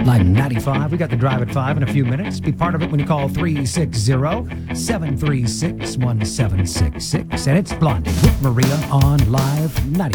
Live 95. We got the drive at 5 in a few minutes. Be part of it when you call 360-736-1766. And it's Blondie with Maria on Live 95.